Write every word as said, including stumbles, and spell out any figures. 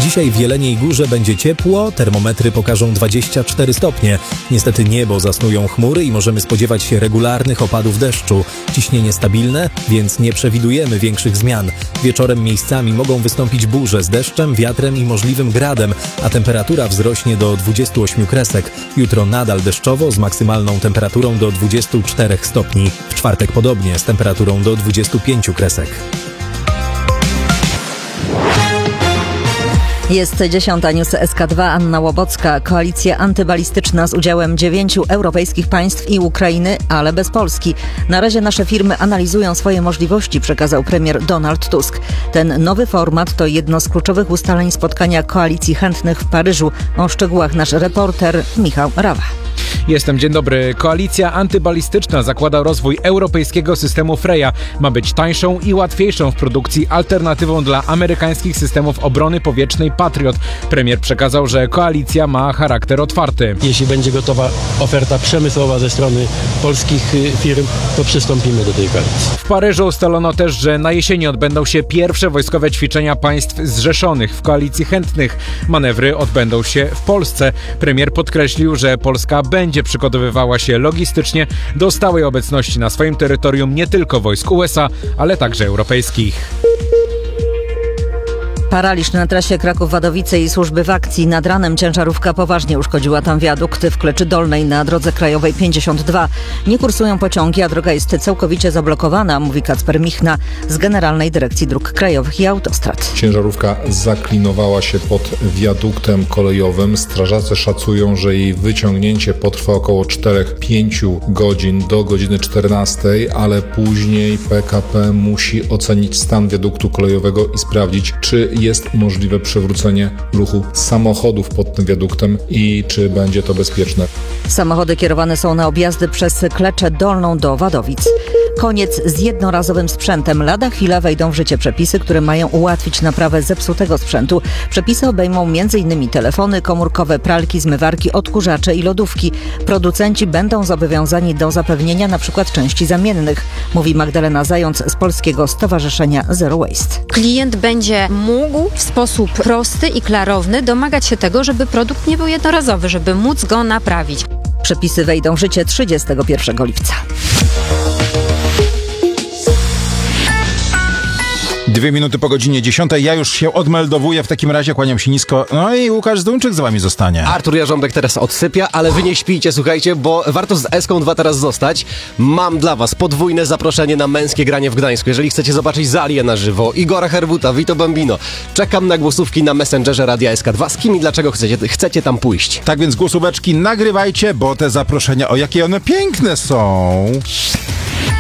Dzisiaj w Jeleniej Górze będzie ciepło, termometry pokażą dwadzieścia cztery stopnie. Niestety niebo zasnują chmury i możemy spodziewać się regularnych opadów deszczu. Ciśnienie stabilne, więc nie przewidujemy większych zmian. Wieczorem miejscami mogą wystąpić burze z deszczem, wiatrem i możliwym gradem, a temperatura wzrośnie do dwudziestu ośmiu kresek. Jutro nadal deszczowo z maksymalną temperaturą do dwudziestu czterech stopni. W czwartek podobnie z temperaturą do dwudziestu pięciu kresek. Jest dziesiąta, news S K dwa, Anna Łobocka. Koalicja antybalistyczna z udziałem dziewięciu europejskich państw i Ukrainy, ale bez Polski. Na razie nasze firmy analizują swoje możliwości, przekazał premier Donald Tusk. Ten nowy format to jedno z kluczowych ustaleń spotkania koalicji chętnych w Paryżu. O szczegółach nasz reporter Michał Rawa. Jestem, dzień dobry. Koalicja antybalistyczna zakłada rozwój europejskiego systemu Freya. Ma być tańszą i łatwiejszą w produkcji alternatywą dla amerykańskich systemów obrony powietrznej Patriot. Premier przekazał, że koalicja ma charakter otwarty. Jeśli będzie gotowa oferta przemysłowa ze strony polskich firm, to przystąpimy do tej koalicji. W Paryżu ustalono też, że na jesieni odbędą się pierwsze wojskowe ćwiczenia państw zrzeszonych w koalicji chętnych. Manewry odbędą się w Polsce. Premier podkreślił, że Polska będzie przygotowywała się logistycznie do stałej obecności na swoim terytorium nie tylko wojsk U S A, ale także europejskich. Paraliż na trasie Kraków-Wadowice i służby w akcji. Nad ranem ciężarówka poważnie uszkodziła tam wiadukt w Kleczy Dolnej na drodze krajowej pięćdziesiąt dwa. Nie kursują pociągi, a droga jest całkowicie zablokowana, mówi Kacper Michna z Generalnej Dyrekcji Dróg Krajowych i Autostrad. Ciężarówka zaklinowała się pod wiaduktem kolejowym. Strażacy szacują, że jej wyciągnięcie potrwa około cztery do pięciu godzin do godziny czternastej, ale później P K P musi ocenić stan wiaduktu kolejowego i sprawdzić, czy jest możliwe przywrócenie ruchu samochodów pod tym wiaduktem i czy będzie to bezpieczne. Samochody kierowane są na objazdy przez Kleczę Dolną do Wadowic. Koniec z jednorazowym sprzętem. Lada chwila wejdą w życie przepisy, które mają ułatwić naprawę zepsutego sprzętu. Przepisy obejmą między innymi telefony komórkowe, pralki, zmywarki, odkurzacze i lodówki. Producenci będą zobowiązani do zapewnienia np. części zamiennych, mówi Magdalena Zając z Polskiego Stowarzyszenia Zero Waste. Klient będzie mógł w sposób prosty i klarowny domagać się tego, żeby produkt nie był jednorazowy, żeby móc go naprawić. Przepisy wejdą w życie trzydziestego pierwszego lipca. Dwie minuty po godzinie dziesiątej. Ja już się odmeldowuję, w takim razie kłaniam się nisko. No i Łukasz Zduńczyk z wami zostanie. Artur Jarząbek teraz odsypia, ale wy nie śpijcie, słuchajcie, bo warto z Eską dwa teraz zostać. Mam dla was podwójne zaproszenie na męskie granie w Gdańsku. Jeżeli chcecie zobaczyć Zalię na żywo, Igora Herbuta, Vito Bambino, czekam na głosówki na Messengerze Radia S K dwa. Z kim i dlaczego chcecie, chcecie tam pójść? Tak więc głosóweczki nagrywajcie, bo te zaproszenia, o jakie one piękne są.